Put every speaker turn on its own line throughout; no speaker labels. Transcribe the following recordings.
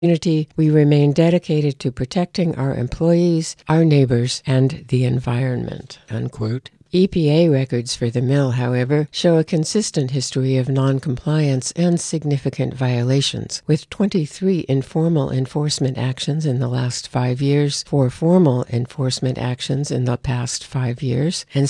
community, we remain dedicated to protecting our employees, our neighbors, and the environment," unquote. EPA records for the mill, however, show a consistent history of non-compliance and significant violations, with 23 informal enforcement actions in the last 5 years, 4 formal enforcement actions in the past 5 years, and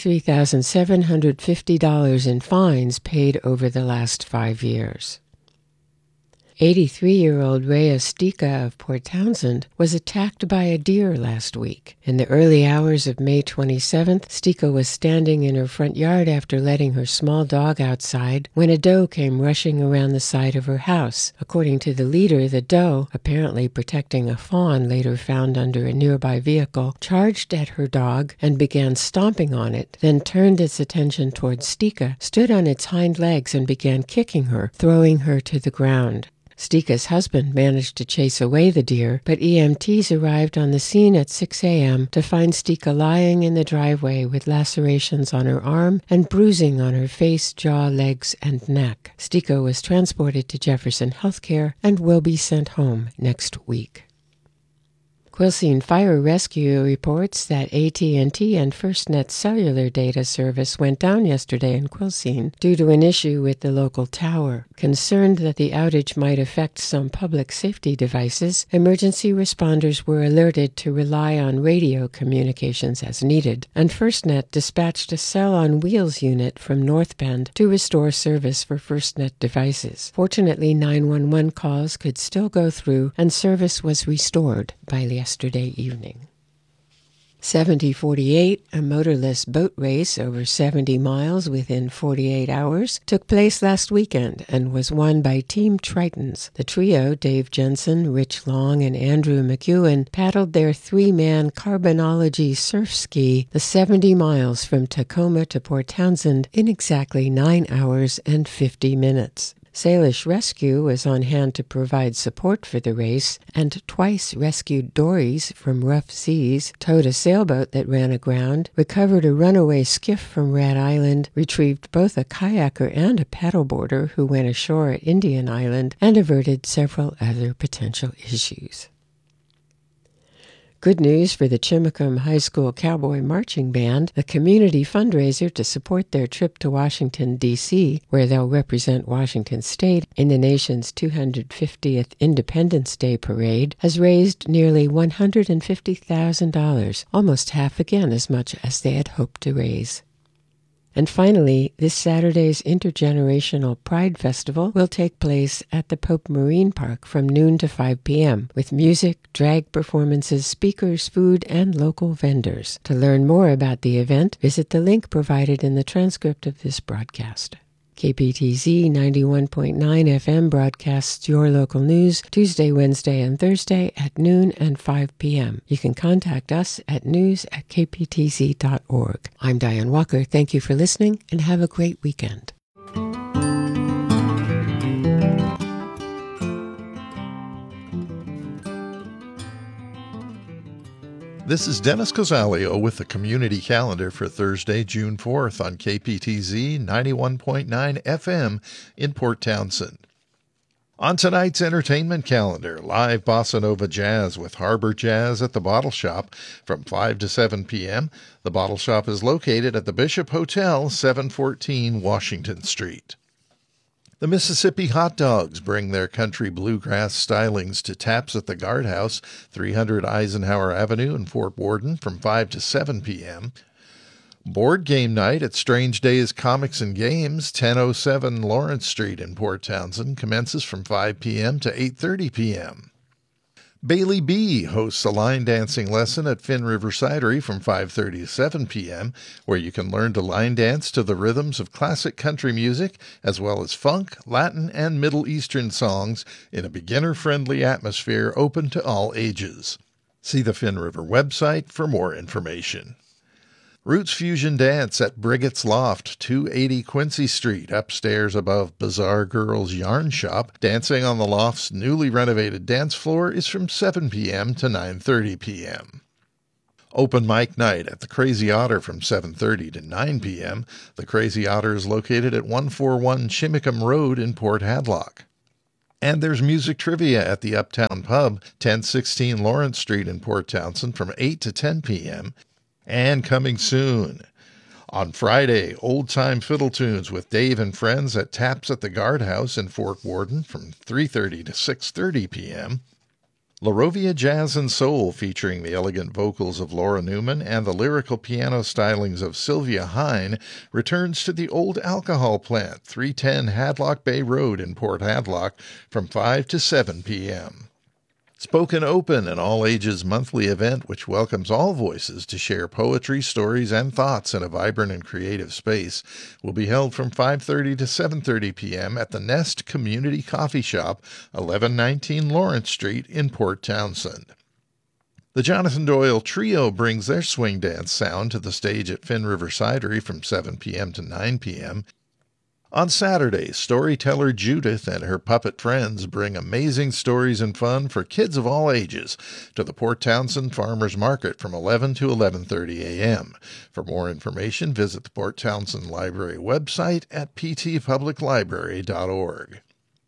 $63,750 in fines paid over the last 5 years. 83-year-old Rhea Stika of Port Townsend was attacked by a deer last week. In the early hours of May 27th, Stika was standing in her front yard after letting her small dog outside when a doe came rushing around the side of her house. According to the leader, the doe, apparently protecting a fawn later found under a nearby vehicle, charged at her dog and began stomping on it, then turned its attention towards Stika, stood on its hind legs and began kicking her, throwing her to the ground. Stika's husband managed to chase away the deer, but EMTs arrived on the scene at 6 a.m. to find Stika lying in the driveway with lacerations on her arm and bruising on her face, jaw, legs, and neck. Stika was transported to Jefferson Healthcare and will be sent home next week. Quilcene Fire Rescue reports that AT&T and FirstNet cellular data service went down yesterday in Quilcene due to an issue with the local tower. Concerned that the outage might affect some public safety devices, emergency responders were alerted to rely on radio communications as needed, and FirstNet dispatched a cell-on-wheels unit from North Bend to restore service for FirstNet devices. Fortunately, 911 calls could still go through, and service was restored by yesterday evening. 7048, a motorless boat race over 70 miles within 48 hours, took place last weekend and was won by Team Tritons. The trio, Dave Jensen, Rich Long, and Andrew McEwen, paddled their 3-man Carbonology surf ski the 70 miles from Tacoma to Port Townsend in exactly 9 hours and 50 minutes. Salish Rescue was on hand to provide support for the race, and twice rescued dories from rough seas, towed a sailboat that ran aground, recovered a runaway skiff from Rat Island, retrieved both a kayaker and a paddleboarder who went ashore at Indian Island, and averted several other potential issues. Good news for the Chimacum High School Cowboy Marching Band, the community fundraiser to support their trip to Washington, D.C., where they'll represent Washington State in the nation's 250th Independence Day Parade, has raised nearly $150,000, almost half again as much as they had hoped to raise. And finally, this Saturday's Intergenerational Pride Festival will take place at the Pope Marine Park from noon to 5 p.m., with music, drag performances, speakers, food, and local vendors. To learn more about the event, visit the link provided in the transcript of this broadcast. KPTZ 91.9 FM broadcasts your local news Tuesday, Wednesday, and Thursday at noon and 5 p.m. You can contact us at news@kptz.org. I'm Diane Walker. Thank you for listening, and have a great weekend.
This is Dennis Cosalio with the Community Calendar for Thursday, June 4th on KPTZ 91.9 FM in Port Townsend. On tonight's entertainment calendar, live bossa nova jazz with Harbor Jazz at the Bottle Shop from 5 to 7 p.m. The Bottle Shop is located at the Bishop Hotel, 714 Washington Street. The Mississippi Hot Dogs bring their country bluegrass stylings to Taps at the Guardhouse, 300 Eisenhower Avenue in Fort Worden from 5 to 7 p.m. Board Game Night at Strange Days Comics and Games, 1007 Lawrence Street in Port Townsend, commences from 5 p.m. to 8:30 p.m. Bailey B. hosts a line dancing lesson at Finn River Cidery from 5:30 to 7 p.m., where you can learn to line dance to the rhythms of classic country music, as well as funk, Latin, and Middle Eastern songs in a beginner-friendly atmosphere open to all ages. See the Finn River website for more information. Roots Fusion Dance at Briggett's Loft, 280 Quincy Street, upstairs above Bizarre Girls Yarn Shop. Dancing on the Loft's newly renovated dance floor is from 7 p.m. to 9:30 p.m. Open Mic Night at the Crazy Otter from 7:30 to 9 p.m. The Crazy Otter is located at 141 Chimacum Road in Port Hadlock. And there's music trivia at the Uptown Pub, 1016 Lawrence Street in Port Townsend from 8 to 10 p.m. And coming soon, on Friday, old-time fiddle tunes with Dave and friends at Taps at the Guardhouse in Fort Worden from 3:30 to 6:30 p.m. Larovia Jazz and Soul featuring the elegant vocals of Laura Newman and the lyrical piano stylings of Sylvia Hine returns to the Old Alcohol Plant, 310 Hadlock Bay Road in Port Hadlock from 5 to 7 p.m. Spoken Open, an all-ages monthly event which welcomes all voices to share poetry, stories, and thoughts in a vibrant and creative space, will be held from 5:30 to 7:30 p.m. at the Nest Community Coffee Shop, 1119 Lawrence Street in Port Townsend. The Jonathan Doyle Trio brings their swing dance sound to the stage at Finn River Cidery from 7 p.m. to 9 p.m. On Saturday, storyteller Judith and her puppet friends bring amazing stories and fun for kids of all ages to the Port Townsend Farmers Market from 11 to 11:30 a.m. For more information, visit the Port Townsend Library website at ptpubliclibrary.org.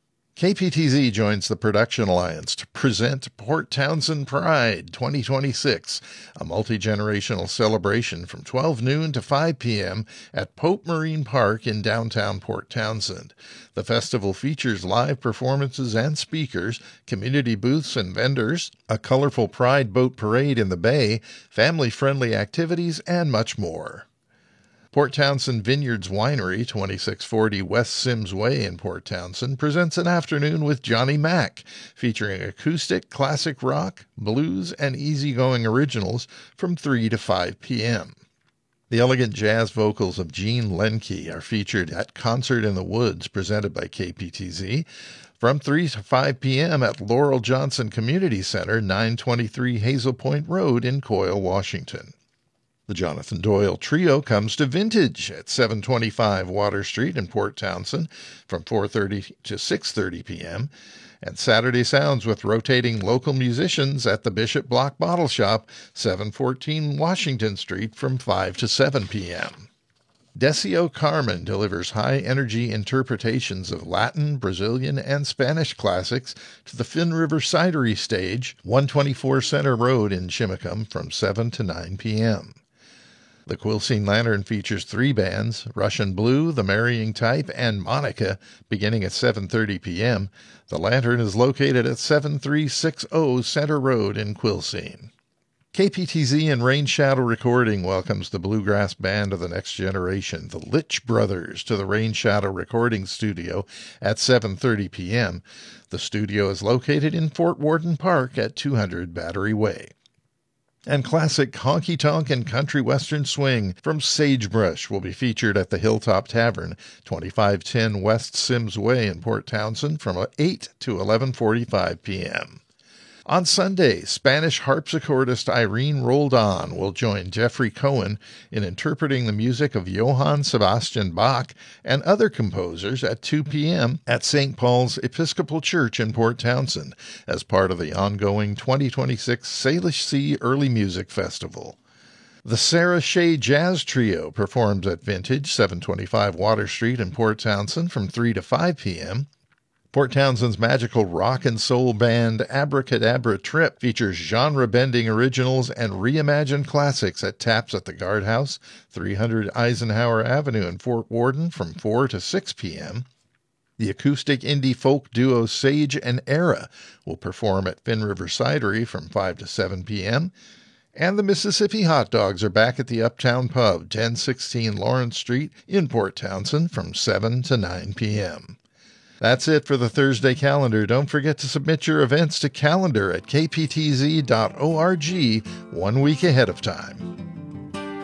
KPTZ joins the Production Alliance to present Port Townsend Pride 2026, a multi-generational celebration from 12 noon to 5 p.m. at Pope Marine Park in downtown Port Townsend. The festival features live performances and speakers, community booths and vendors, a colorful Pride boat parade in the bay, family-friendly activities, and much more. Port Townsend Vineyards Winery, 2640 West Sims Way in Port Townsend, presents an afternoon with Johnny Mack, featuring acoustic, classic rock, blues, and easygoing originals from 3 to 5 p.m. The elegant jazz vocals of Gene Lenke are featured at Concert in the Woods, presented by KPTZ, from 3 to 5 p.m. at Laurel Johnson Community Center, 923 Hazel Point Road in Coyle, Washington. The Jonathan Doyle Trio comes to Vintage at 725 Water Street in Port Townsend from 4:30 to 6:30 p.m., and Saturday Sounds with rotating local musicians at the Bishop Block Bottle Shop, 714 Washington Street from 5 to 7 p.m. Decio Carmen delivers high-energy interpretations of Latin, Brazilian, and Spanish classics to the Finn River Cidery stage, 124 Center Road in Chimacum from 7 to 9 p.m. The Quilcene Lantern features 3 bands, Russian Blue, The Marrying Type, and Monica, beginning at 7:30 p.m. The Lantern is located at 7360 Center Road in Quilcene. KPTZ and Rain Shadow Recording welcomes the bluegrass band of the next generation, the Litch Brothers, to the Rain Shadow Recording Studio at 7:30 p.m. The studio is located in Fort Worden Park at 200 Battery Way. And classic honky-tonk and country western swing from Sagebrush will be featured at the Hilltop Tavern, 2510 West Sims Way in Port Townsend from 8 to 11:45 p.m. On Sunday, Spanish harpsichordist Irene Roldan will join Jeffrey Cohen in interpreting the music of Johann Sebastian Bach and other composers at 2 p.m. at St. Paul's Episcopal Church in Port Townsend as part of the ongoing 2026 Salish Sea Early Music Festival. The Sarah Shea Jazz Trio performs at Vintage, 725 Water Street in Port Townsend from 3 to 5 p.m. Port Townsend's magical rock and soul band Abracadabra Trip features genre-bending originals and reimagined classics at Taps at the Guardhouse, 300 Eisenhower Avenue in Fort Worden from 4 to 6 p.m. The acoustic indie folk duo Sage and Era will perform at Finn River Cidery from 5 to 7 p.m., and the Mississippi Hot Dogs are back at the Uptown Pub, 1016 Lawrence Street in Port Townsend from 7 to 9 p.m. That's it for the Thursday calendar. Don't forget to submit your events to calendar@kptz.org 1 week ahead of time.